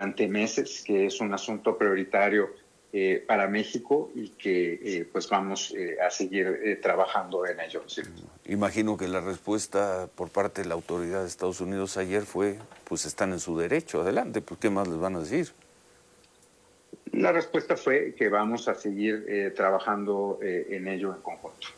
durante meses, que es un asunto prioritario para México y que pues vamos a seguir trabajando en ello. ¿Sí? Imagino que la respuesta por parte de la autoridad de Estados Unidos ayer fue, pues están en su derecho, adelante, pues ¿qué más les van a decir? La respuesta fue que vamos a seguir trabajando en ello en conjunto.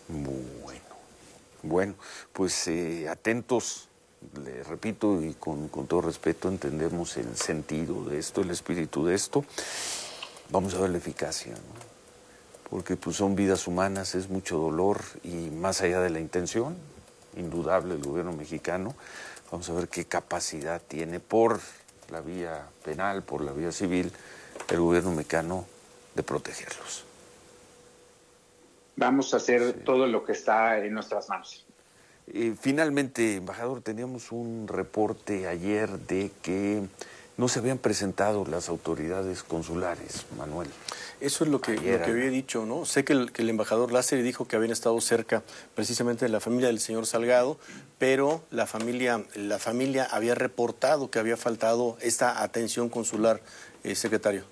Bueno, pues atentos, le repito, y con todo respeto, entendemos el sentido de esto, el espíritu de esto. Vamos a ver la eficacia, ¿no? Porque pues son vidas humanas, es mucho dolor y más allá de la intención, indudable el gobierno mexicano, vamos a ver qué capacidad tiene por la vía penal, por la vía civil, el gobierno mexicano de protegerlos. Vamos a hacer todo lo que está en nuestras manos. Finalmente, embajador, teníamos un reporte ayer de que no se habían presentado las autoridades consulares, Manuel. Eso es lo que había dicho, ¿no? Sé que el embajador Lázaro dijo que habían estado cerca precisamente de la familia del señor Salgado, pero la familia había reportado que había faltado esta atención consular, secretario.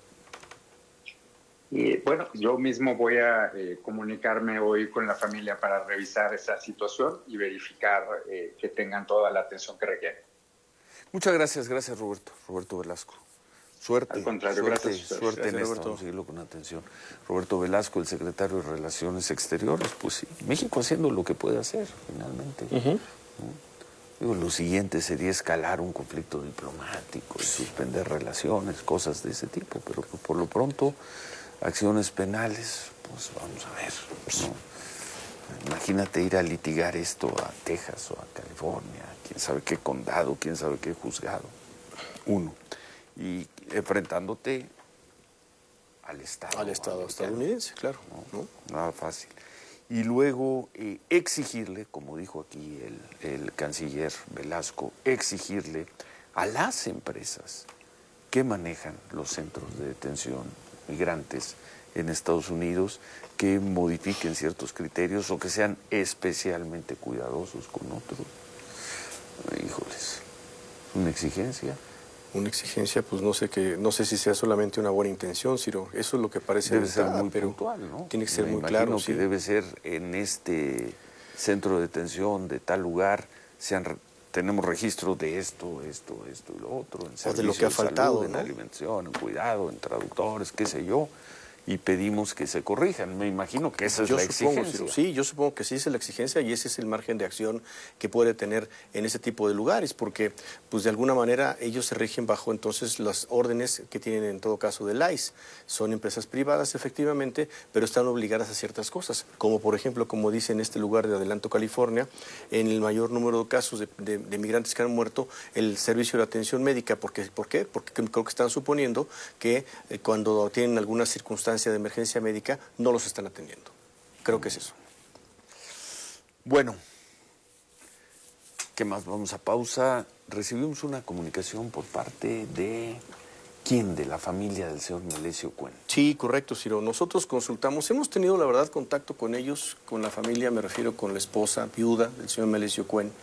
Bueno, yo mismo voy a comunicarme hoy con la familia para revisar esa situación y verificar que tengan toda la atención que requieren. Muchas gracias, Roberto Velasco. Suerte. Al contrario, suerte gracias en esto, vamos a seguirlo con atención. Roberto Velasco, el secretario de Relaciones Exteriores, pues sí, México haciendo lo que puede hacer, finalmente. ¿No? Digo, lo siguiente sería escalar un conflicto diplomático, y suspender relaciones, cosas de ese tipo, pero pues, por lo pronto, acciones penales, pues vamos a ver, ¿no? Imagínate ir a litigar esto a Texas o a California, quién sabe qué condado, quién sabe qué juzgado. Uno. Y enfrentándote al Estado. Al Estado estadounidense, claro. ¿No? Nada fácil. Y luego exigirle, como dijo aquí el canciller Velasco, exigirle a las empresas que manejan los centros de detención migrantes en Estados Unidos que modifiquen ciertos criterios o que sean especialmente cuidadosos con otros. Híjoles, una exigencia. Una exigencia, pues no sé si sea solamente una buena intención, Ciro. Eso es lo que parece. Debe ser muy puntual, ¿no? Tiene que ser muy claro. claro. Que debe ser en este centro de detención de tal lugar, tenemos registro de esto y lo otro, en o de lo que ha faltado, salud, ¿no? En alimentación, en cuidado, en traductores, qué sé yo. Y pedimos que se corrijan. Me imagino que esa es la exigencia. Sí, yo supongo que sí es la exigencia y ese es el margen de acción que puede tener en ese tipo de lugares, porque pues de alguna manera ellos se rigen bajo entonces las órdenes que tienen en todo caso del ICE. Son empresas privadas efectivamente, pero están obligadas a ciertas cosas, como por ejemplo, como dice en este lugar de Adelanto, California, en el mayor número de casos de migrantes que han muerto, el servicio de atención médica. ¿Por qué? Porque creo que están suponiendo que cuando tienen alguna circunstancia de emergencia médica, no los están atendiendo. Creo que es eso. Bueno, ¿qué más? Vamos a pausa. Recibimos una comunicación por parte de... ¿Quién? De la familia del señor Melesio Cuen. Sí, correcto, Ciro. Nosotros consultamos, hemos tenido, la verdad, contacto con ellos, con la familia, me refiero con la esposa viuda del señor Melesio Cuen,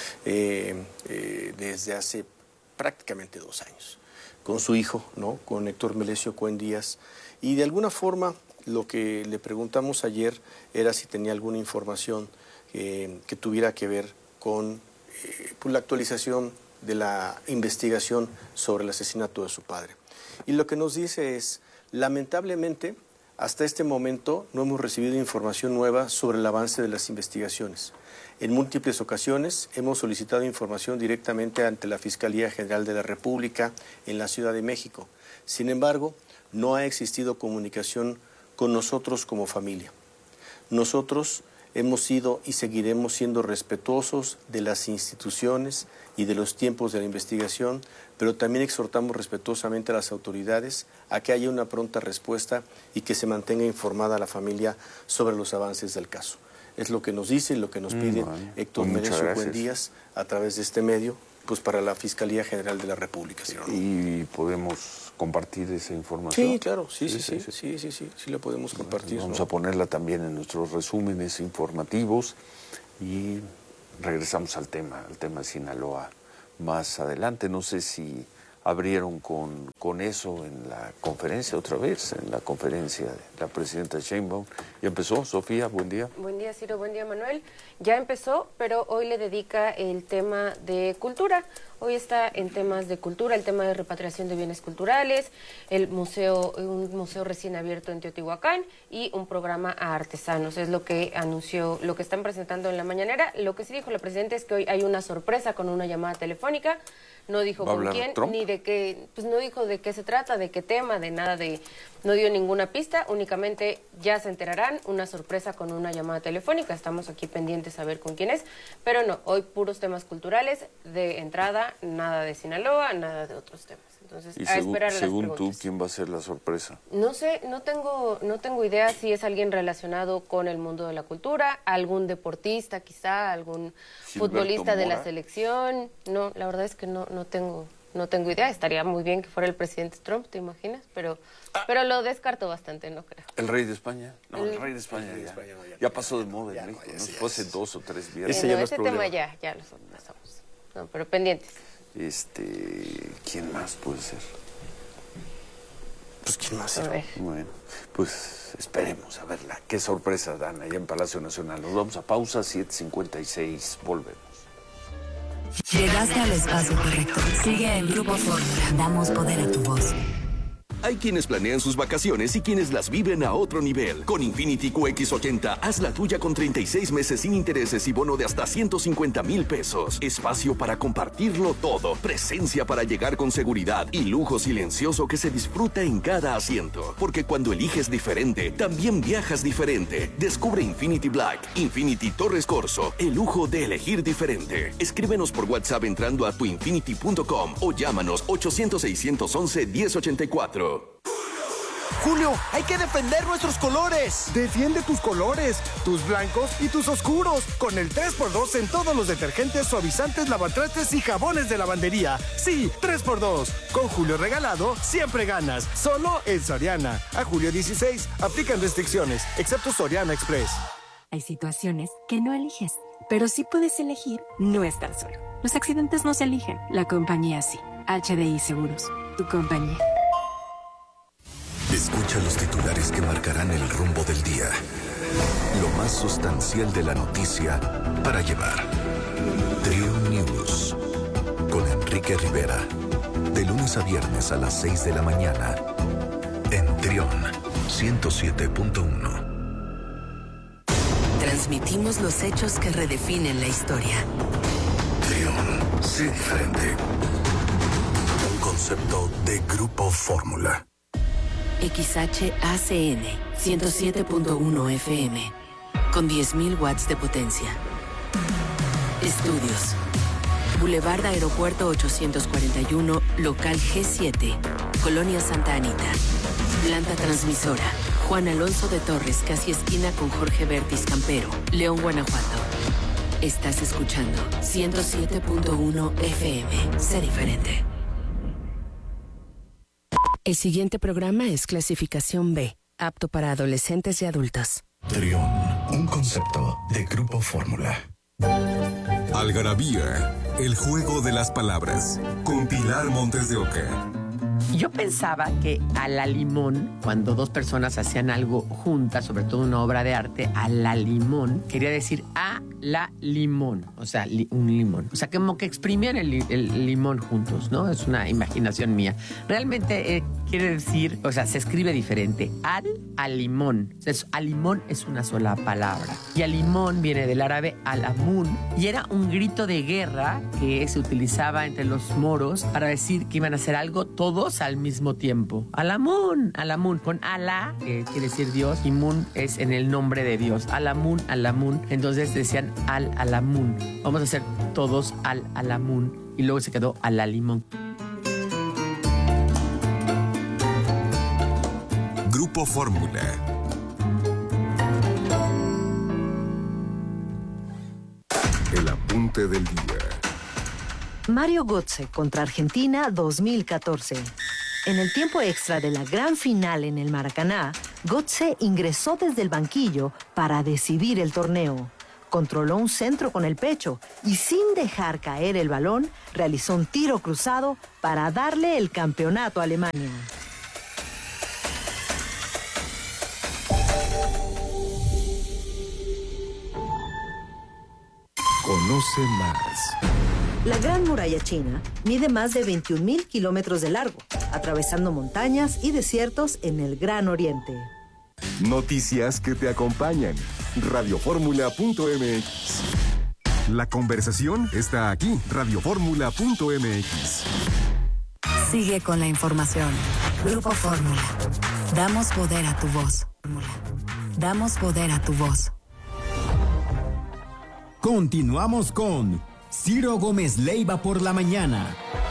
desde hace prácticamente 2 años, con su hijo, ¿no? Con Héctor Melesio Cuen Díaz. Y de alguna forma lo que le preguntamos ayer era si tenía alguna información que tuviera que ver con pues la actualización de la investigación sobre el asesinato de su padre. Y lo que nos dice es, lamentablemente, hasta este momento no hemos recibido información nueva sobre el avance de las investigaciones. En múltiples ocasiones hemos solicitado información directamente ante la Fiscalía General de la República en la Ciudad de México. Sin embargo, no ha existido comunicación con nosotros como familia. Nosotros hemos sido y seguiremos siendo respetuosos de las instituciones y de los tiempos de la investigación, pero también exhortamos respetuosamente a las autoridades a que haya una pronta respuesta y que se mantenga informada a la familia sobre los avances del caso. Es lo que nos dice y lo que nos pide Héctor Melesio Cuen Díaz a través de este medio, pues para la Fiscalía General de la República. ¿Sí, no? ¿Y podemos compartir esa información? Sí, claro, sí la podemos compartir. Vamos a ponerla también en nuestros resúmenes informativos y regresamos al tema de Sinaloa más adelante. No sé si abrieron con eso en la conferencia otra vez, en la conferencia de la presidenta Sheinbaum. Ya empezó, Sofía, buen día. Buen día, Ciro, buen día, Manuel. Ya empezó, pero hoy le dedica el tema de cultura. Hoy está en temas de cultura, el tema de repatriación de bienes culturales, un museo recién abierto en Teotihuacán y un programa a artesanos. Es lo que anunció, lo que están presentando en la mañanera. Lo que sí dijo la presidenta es que hoy hay una sorpresa con una llamada telefónica. No dijo con quién, Trump? ni de qué, pues no dijo de qué se trata, de qué tema, de nada, no dio ninguna pista, únicamente ya se enterarán, una sorpresa con una llamada telefónica, estamos aquí pendientes a ver con quién es, pero no, hoy puros temas culturales, de entrada, nada de Sinaloa, nada de otros temas. Entonces, Y a esperar a las según preguntas. tú, ¿quién va a ser la sorpresa? No sé, no tengo idea si es alguien relacionado con el mundo de la cultura, algún deportista quizá, algún futbolista de la selección. No, la verdad es que no tengo idea. Estaría muy bien que fuera el presidente Trump, ¿te imaginas? Pero lo descarto bastante, no creo. ¿El rey de España? No, el rey de España ya pasó de moda en México, ¿no? Fue hace 2 o 3 viernes. Ese tema ya lo pasamos. No, pero pendientes. ¿Quién más puede ser? Pues ¿quién más? Bueno, pues esperemos a verla. Qué sorpresa dan allá en Palacio Nacional. Nos vamos a pausa, 7:56, volvemos. Llegaste al espacio correcto. Sigue el Grupo Fórmula. Damos poder a tu voz. Hay quienes planean sus vacaciones y quienes las viven a otro nivel. Con Infiniti QX80, haz la tuya con 36 meses sin intereses y bono de hasta 150,000 pesos. Espacio para compartirlo todo. Presencia para llegar con seguridad y lujo silencioso que se disfruta en cada asiento. Porque cuando eliges diferente, también viajas diferente. Descubre Infinity Black, Infinity Torres Corso, el lujo de elegir diferente. Escríbenos por WhatsApp entrando a tuinfinity.com o llámanos 800-611-1084. Julio, hay que defender nuestros colores. Defiende tus colores, tus blancos y tus oscuros, con el 3x2 en todos los detergentes, suavizantes, lavatrastes y jabones de lavandería. Sí, 3x2. Con Julio regalado, siempre ganas. Solo en Soriana. A julio 16, aplican restricciones, excepto Soriana Express. Hay situaciones que no eliges, pero sí puedes elegir no estar solo. Los accidentes no se eligen, la compañía sí. HDI Seguros, tu compañía. Escucha los titulares que marcarán el rumbo del día. Lo más sustancial de la noticia para llevar. Trio News. Con Enrique Rivera. De lunes a viernes a las 6 de la mañana. En Trión 107.1. Transmitimos los hechos que redefinen la historia. Trión. Sé diferente. Un concepto de Grupo Fórmula. XHACN 107.1 FM con 10.000 watts de potencia. Estudios. Boulevard Aeropuerto 841, local G7, Colonia Santa Anita. Planta transmisora. Juan Alonso de Torres, casi esquina con Jorge Bertis Campero, León, Guanajuato. Estás escuchando 107.1 FM. Sé diferente. El siguiente programa es clasificación B, apto para adolescentes y adultos. Trión, un concepto de Grupo Fórmula. Algarabía, el juego de las palabras, con Pilar Montes de Oca. Yo pensaba que a la limón, cuando dos personas hacían algo juntas, sobre todo una obra de arte, a la limón, quería decir a la limón, o sea, un limón. O sea, como que exprimían el limón juntos, ¿no? Es una imaginación mía. Realmente quiere decir, o sea, se escribe diferente. Al limón. Al limón es una sola palabra. Y al limón viene del árabe al-amun, y era un grito de guerra que se utilizaba entre los moros para decir que iban a hacer algo todos al mismo tiempo. Al-amun, al-amun. Con Alá, que quiere decir Dios, y Mun es en el nombre de Dios. Al-amun, al-amun. Entonces decían al-alamun. Vamos a hacer todos al-alamun. Y luego se quedó al-alimón. Grupo Fórmula. El apunte del día. Mario Götze contra Argentina 2014. En el tiempo extra de la gran final en el Maracaná, Götze ingresó desde el banquillo para decidir el torneo. controló un centro con el pecho y sin dejar caer el balón, realizó un tiro cruzado para darle el campeonato a Alemania. Conoce más. La Gran Muralla China mide más de 21,000 kilómetros de largo, atravesando montañas y desiertos en el Gran Oriente. Noticias que te acompañan. Radioformula.mx. La conversación está aquí. Radioformula.mx. Sigue con la información. Grupo Fórmula. Damos poder a tu voz. Damos poder a tu voz. Continuamos con Ciro Gómez Leiva por la mañana.